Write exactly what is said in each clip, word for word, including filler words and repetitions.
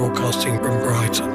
broadcasting from Brighton.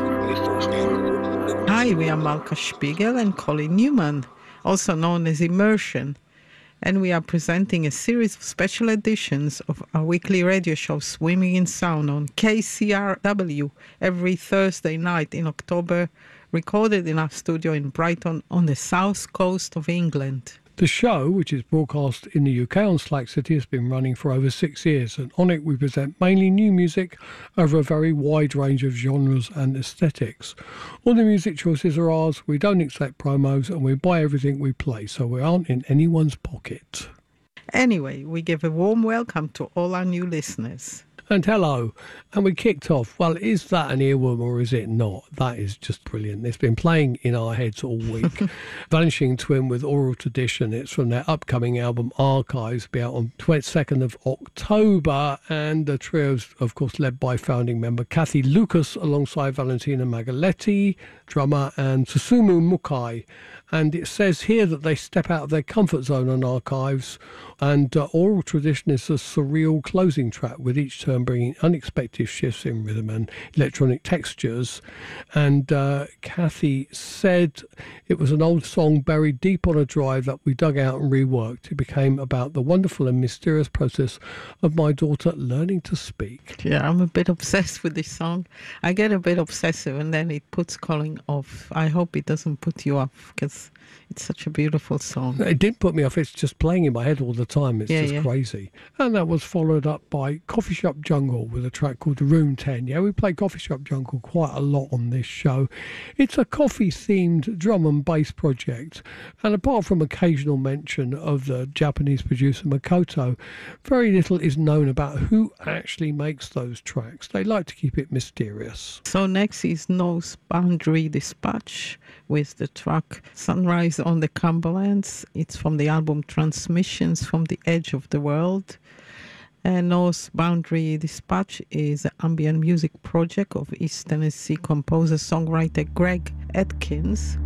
Hi, we are Malka Spiegel and Colin Newman, also known as Immersion, and we are presenting a series of special editions of our weekly radio show Swimming in Sound on K C R W every Thursday night in October, recorded in our studio in Brighton on the south coast of England. The show, which is broadcast in the U K on Slack City, has been running for over six years, and on it we present mainly new music over a very wide range of genres and aesthetics. All the music choices are ours, we don't accept promos, and we buy everything we play, so we aren't in anyone's pocket. Anyway, we give a warm welcome to all our new listeners. And hello, and we kicked off. Well, is that an earworm or is it not? That is just brilliant. It's been playing in our heads all week. Vanishing Twin with Oral Tradition. It's from their upcoming album Archives, be out on twenty-second of October. And the trio is, of course, led by founding member Kathy Lucas alongside Valentina Magaletti, drummer, and Susumu Mukai. And it says here that they step out of their comfort zone on Archives, and uh, Oral Tradition is a surreal closing track with each turn bringing unexpected shifts in rhythm and electronic textures. And uh, Kathy said it was an old song buried deep on a drive that we dug out and reworked. It became about the wonderful and mysterious process of my daughter learning to speak. Yeah, I'm a bit obsessed with this song. I get a bit obsessive and then it puts Colin off. I hope it doesn't put you off, because it's such a beautiful song. It did put me off. It's just playing in my head all the time. It's yeah, just yeah. crazy. And that was followed up by Coffee Shop Jungle with a track called Room ten. Yeah, we play Coffee Shop Jungle quite a lot on this show. It's a coffee-themed drum and bass project. And apart from occasional mention of the Japanese producer Makoto, very little is known about who actually makes those tracks. They like to keep it mysterious. So next is North Boundary Dispatch with the track Sunrise on the Cumberlands. It's from the album Transmissions from the Edge of the World. And North Boundary Dispatch is an ambient music project of East Tennessee composer-songwriter Greg Atkins.